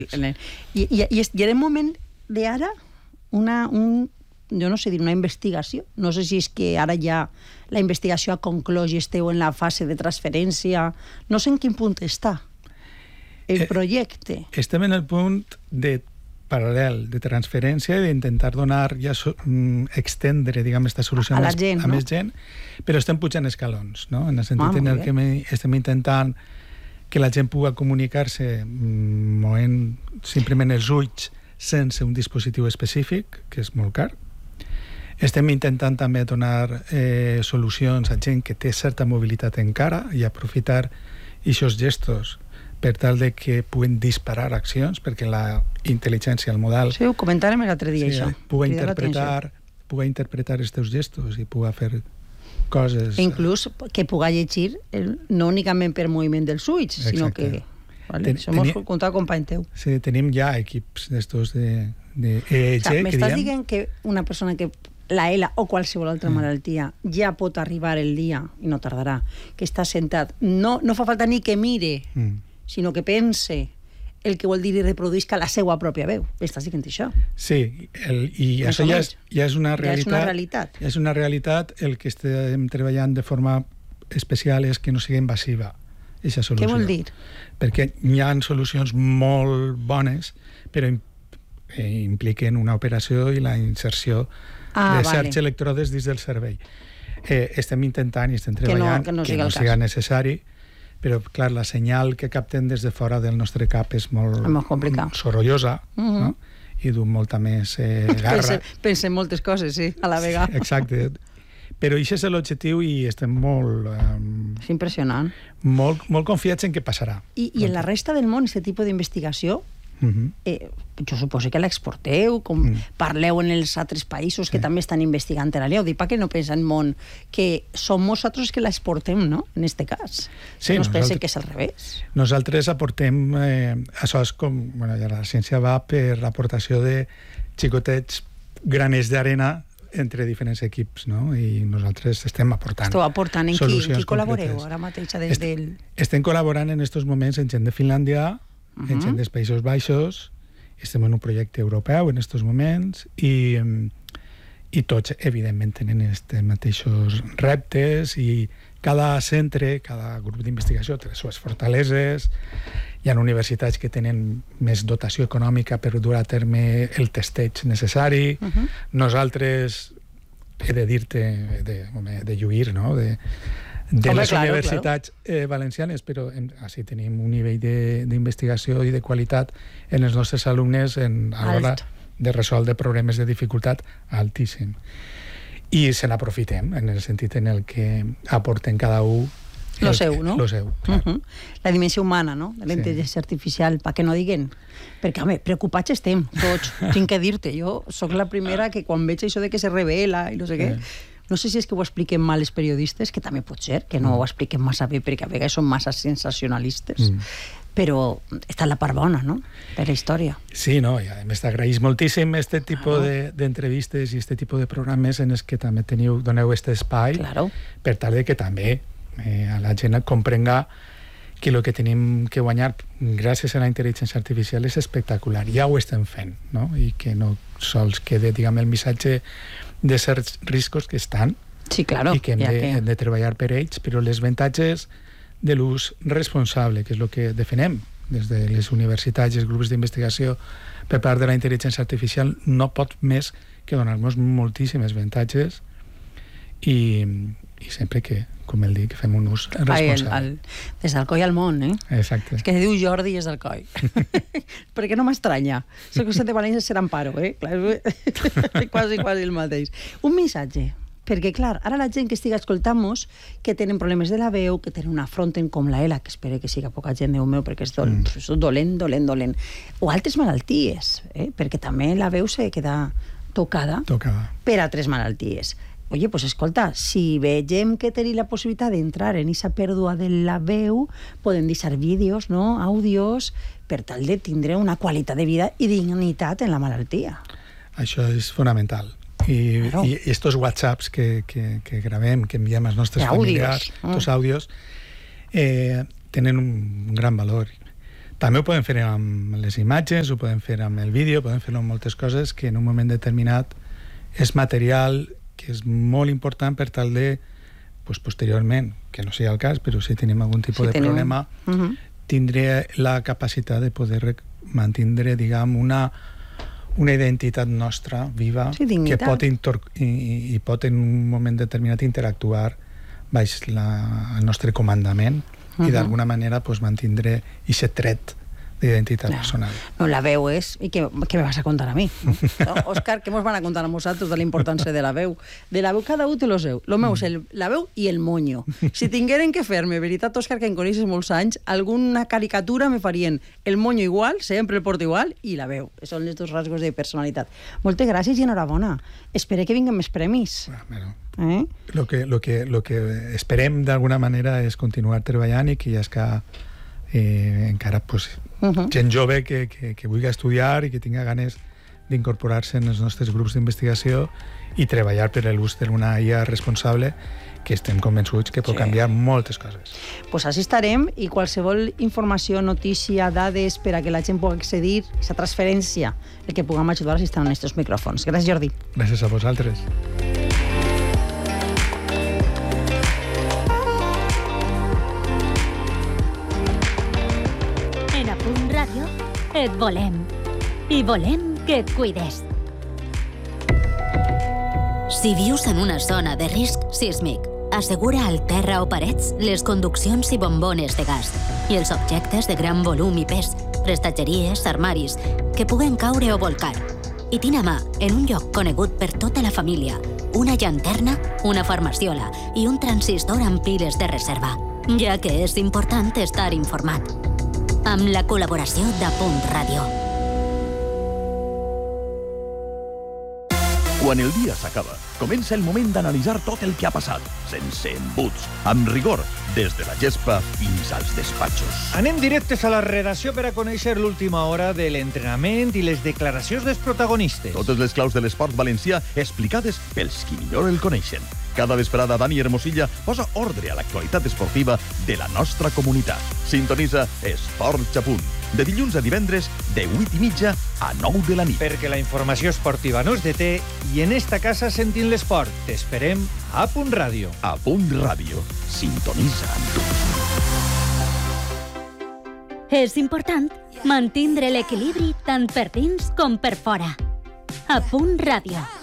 I era el moment d'ara jo no sé dir, una investigació. No sé si és que ara ja la investigació ha conclòs i esteu en la fase de transferència. No sé en quin punt està el projecte. Estem en el punt de paral·lel, de transferència i d'intentar donar, ja extendre, diguem, aquesta solució a més gent, però estem pujant escalons, no? En el sentit en el que estem intentant que la gent pugui comunicar-se movent simplement els ulls sense un dispositiu específic, que és molt car. Estem intentant també donar solucions a gent que té certa mobilitat encara i aprofitar aquests gestos per tal de que puguen disparar accions, perquè la intel·ligència, el model... Sí, ho comentàrem l'altre dia, això. Pugui interpretar els teus gestos i pugui fer coses... Inclús que pugui llegir no únicament per moviment dels ulls, sinó que... Som un company teu. Sí, tenim ja equips d'estos de EEG. M'estàs dient que una persona que la ELA o qualsevol altra malaltia ja pot arribar el dia, i no tardarà, que està sentat, no fa falta ni que mire, sinó que pense el que vol dir i reproduïsca la seva pròpia veu. Estàs dient això? Sí, i això ja és una realitat. Ja és una realitat. El que estem treballant de forma especial és que no sigui invasiva aquesta solució. Què vol dir? Perquè hi ha solucions molt bones, però impliquen una operació i la inserció de certs electrodes dins del cervell. Estem intentant i estem treballant que no siga necessari, però, clar, la senyal que capten des de fora del nostre cap és molt sorollosa, no? I du molta més garra. Pensem moltes coses, sí, a la vegada. Exacte. Però això és l'objectiu i estem molt... És impressionant. Molt confiats en què passarà. I en la resta del món, aquest tipus d'investigació, jo suposo que l'exporteu, com parleu en els altres països que també estan investigant la lleu. Dic, perquè no pensa en món que som nosaltres que l'exportem, no?, en aquest cas. Sí, no es pensa que és al revés. Nosaltres aportem... Això és com... La ciència va per l'aportació de xicotets graners d'arena entre diferents equips, no? I nosaltres estem aportant. Esteu aportant. En qui col·laboreu ara mateix des del... Estem col·laborant en aquests moments en gent de Finlàndia, en gent dels Països Baixos, estem en un projecte europeu en aquests moments i tots, evidentment, tenen aquests mateixos reptes i cada centre, cada grup d'investigació té les seves fortaleses. Hi ha universitats que tenen més dotació econòmica per dur a terme el testeig necessari. Nosaltres, he de dir-te, de lluir, no?, de les universitats valencianes, però així tenim un nivell d'investigació i de qualitat en els nostres alumnes a l'hora de resoldre problemes de dificultat altíssim. I se n'aprofitem en el sentit en el que aporten cada un lo seu, no? Lo seu, clar. La dimensió humana, no?, de la intel·ligència artificial, perquè no diguen. Perquè, home, preocupats estem tots. Tinc que dir-te, jo soc la primera que quan veig això de que se revela i no sé què, no sé si és que ho expliquen mal els periodistes, que també pot ser, que no ho expliquen massa bé, perquè a vegades són massa sensacionalistes, però està la part bona, no?, de la història. Sí, no, i a més t'agraïs moltíssim este tipus d'entrevistes i este tipus de programes en els que també doneu este espai per tal de que també a la gent comprenga que el que tenim que guanyar gràcies a la intel·ligència artificial és espectacular. Ja ho estem fent, no? I que no sols quede, diguem, el missatge de certs riscos que estan i que hem de treballar per ells, però les avantatges de l'ús responsable, que és el que defenem des de les universitats i els grups d'investigació per part de la intel·ligència artificial, no pot més que donar-nos moltíssimes avantatges i sempre que, com el dic, fem un ús responsable. Des del coll al món, eh? Exacte. És que diu Jordi és del coll. Perquè no m'estranya. Soc que de València serà Amparo, eh? Quasi el mateix. Un missatge. Perquè, clar, ara la gent que estiga escoltant-nos, que tenen problemes de la veu, que tenen una fronten com la ELA, que espero que siga poca gent, Déu meu, perquè és dolent. O altres malalties, perquè també la veu se queda tocada per altres malalties. Oye, pues escolta, si vegem que tenim la possibilitat d'entrar en aquesta pèrdua de la veu, podem deixar vídeos, no?, àudios, per tal de tindre una qualitat de vida i dignitat en la malaltia. Això és fonamental. I estos whatsapps que gravem, que enviem als nostres familiars, estos àudios, tenen un gran valor, També ho podem fer amb les imatges, ho podem fer amb el vídeo, podem fer amb moltes coses que en un moment determinat és material que és molt important per tal de, pues, posteriorment, que no sigui el cas, però si tenim algun tipus de problema, tindré la capacitat de poder mantindre, diguem, una identitat nostra viva, que pot en un moment determinat interactuar baix el nostre comandament i d'alguna manera pues, mantindre aquest tret d'identitat personal. No, la veu és... I què me vas a contar a mi? No? Òscar, què mos van a contar a nosaltres de la importància de la veu? De la veu cada un té lo seu. Lo meu és la veu i el moño. Si tingueren que fer-me, veritat, Òscar, que em coneixes molts anys, alguna caricatura me farien el moño igual, sempre el porto igual, i la veu. Són els dos rasgos de personalitat. Moltes gràcies i enhorabona. Espero que vinguen més premis. Lo que esperem d'alguna manera és continuar treballant i que ja és que encara pues, gent jove que vulgui estudiar i que tinga ganes d'incorporar-se en els nostres grups d'investigació i treballar per l'ús d'una IA responsable que estem convençuts que pot canviar moltes coses. Pues així estarem i qualsevol informació, notícia, dades per a que la gent pugui accedir, aquesta transferència, el que puguem ajudar si estan en aquests micròfons. Gràcies, Jordi. Gràcies a vosaltres. Et volem. I volem que et cuides. Si vius en una zona de risc sísmic, assegura al terra o parets les conduccions i bombones de gas i els objectes de gran volum i pes, prestatgeries, armaris, que puguen caure o volcar. I tin a mà, en un lloc conegut per tota la família, una llanterna, una farmaciola i un transistor amb piles de reserva, ja que és important estar informat. Amb la col·laboració de Punt Ràdio. Quan el dia s'acaba, comença el moment d'analitzar tot el que ha passat, sense embuts, amb rigor, des de la gespa fins als despatxos. Anem directes a la redacció per a conèixer l'última hora de l'entrenament i les declaracions dels protagonistes. Totes les claus de l'esport valencià explicades pels qui millor el coneixen. Cada vesprada, Dani Hermosilla posa ordre a l'actualitat esportiva de la nostra comunitat. Sintonitza Esports a Punt, de dilluns a divendres, de 8:30 a 9 de la nit. Perquè la informació esportiva no es deté i en esta casa sentim l'esport. T'esperem a Punt Ràdio. A Punt Ràdio. Sintonitza amb tu. És important mantindre l'equilibri tant per dins com per fora. A Punt Ràdio.